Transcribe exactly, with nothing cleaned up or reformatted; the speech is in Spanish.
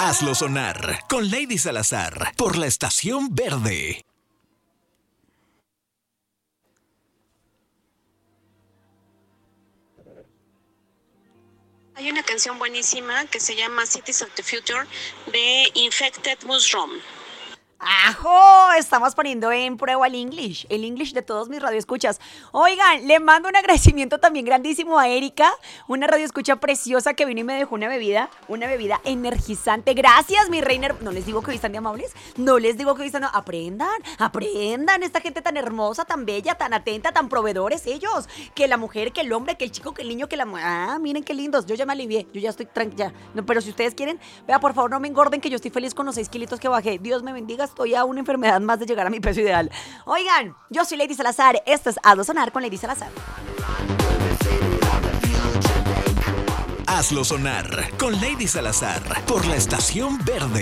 Hazlo sonar con Lady Salazar por la Estación Verde. Hay una canción buenísima que se llama Cities of the Future de Infected Mushroom. ¡Ajo! Estamos poniendo en prueba el English, el English de todos mis radioescuchas. Oigan, le mando un agradecimiento también grandísimo a Erika, una radioescucha preciosa que vino y me dejó una bebida, una bebida energizante. Gracias, mi reina. No les digo que hoy están de amables, no les digo que hoy están... Aprendan, aprendan, esta gente tan hermosa, tan bella, tan atenta, tan proveedores ellos. Que la mujer, que el hombre, que el chico, que el niño, que la... Ah, miren qué lindos, yo ya me alivié, yo ya estoy tranquila. No, pero si ustedes quieren, vea, por favor, no me engorden, que yo estoy feliz con los seis kilitos que bajé. Dios me bendiga. Estoy a una enfermedad más de llegar a mi peso ideal. Oigan, yo soy Lady Salazar. Esto es Hazlo Sonar con Lady Salazar. Hazlo sonar con Lady Salazar por la Estación Verde.